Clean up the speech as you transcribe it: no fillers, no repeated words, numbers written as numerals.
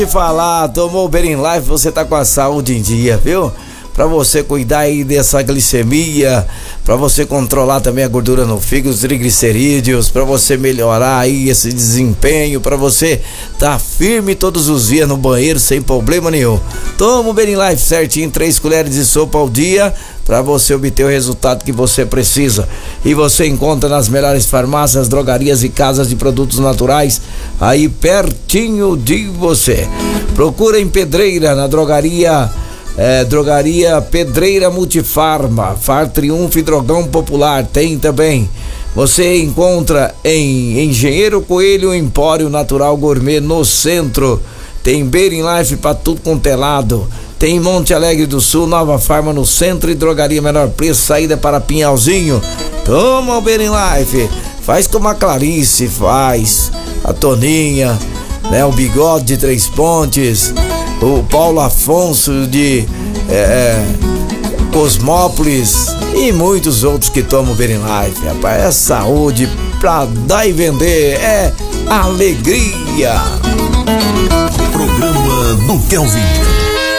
Falar, tomou o Berin Life, você tá com a saúde em dia, viu? Pra você cuidar aí dessa glicemia, pra você controlar também a gordura no fígado, os triglicerídeos, pra você melhorar aí esse desempenho, pra você tá firme todos os dias no banheiro sem problema nenhum. Toma o Berin Life certinho, 3 colheres de sopa ao dia, para você obter o resultado que você precisa. E você encontra nas melhores farmácias, drogarias e casas de produtos naturais aí pertinho de você. Procura em Pedreira, na drogaria Pedreira Multifarma, Far Triunfo e Drogão Popular, tem também. Você encontra em Engenheiro Coelho, Empório Natural Gourmet no centro. Tem Berin Life pra tudo quanto é lado. Tem Monte Alegre do Sul, Nova Farma no centro e Drogaria Menor Preço, saída para Pinhalzinho. Toma o Berin Life. Faz como a Clarice faz, a Toninha, né? O Bigode de Três Pontes, o Paulo Afonso de Cosmópolis e muitos outros que tomam o Berin Life. Rapaz, é saúde pra dar e vender, é alegria. Programa do Kelvin.